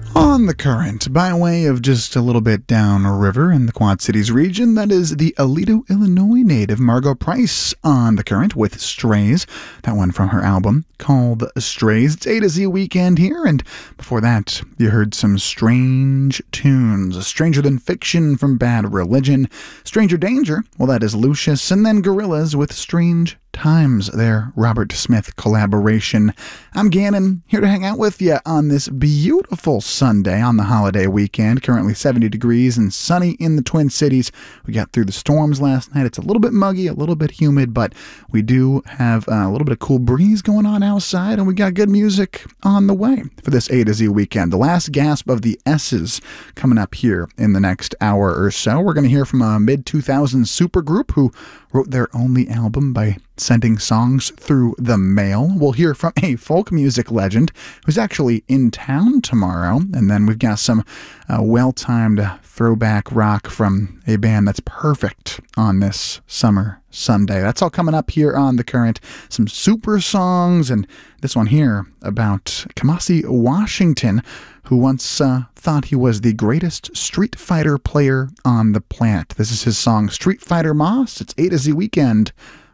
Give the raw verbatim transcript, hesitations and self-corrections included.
On the Current, by way of just a little bit downriver in the Quad Cities region, that is the Aledo, Illinois native Margo Price on the Current with Strays. That one from her album called Strays. It's A to Z weekend here, and before that, you heard some strange tunes. Stranger Than Fiction from Bad Religion, Stranger Danger, well, that is Lucius, and then Gorillaz with Strange Times, their Robert Smith collaboration. I'm Gannon, here to hang out with you on this beautiful Sunday on the holiday weekend. Currently seventy degrees and sunny in the Twin Cities. We got through the storms last night. It's a little bit muggy, a little bit humid, but we do have a little bit of cool breeze going on outside, and we got good music on the way for this A to Z weekend. The last gasp of the S's coming up here in the next hour or so. We're going to hear from a mid two thousands supergroup who wrote their only album by sending songs through the mail. We'll hear from a folk music legend who's actually in town tomorrow. And then we've got some uh, well-timed throwback rock from a band that's perfect on this summer Sunday. That's all coming up here on The Current. Some super songs, and this one here about Kamasi Washington, who once uh, thought he was the greatest Street Fighter player on the planet. This is his song Street Fighter Moss. It's A to Z Weekend